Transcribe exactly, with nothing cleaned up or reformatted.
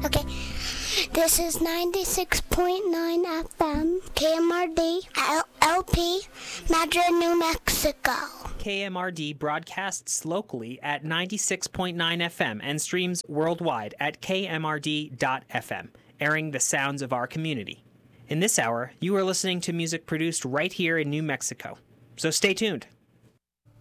Okay. This is ninety-six point nine F M, K M R D, L- LP, Madrid, New Mexico. K M R D broadcasts locally at ninety-six point nine F M and streams worldwide at k m r d dot f m, airing the sounds of our community. In this hour, you are listening to music produced right here in New Mexico. So stay tuned.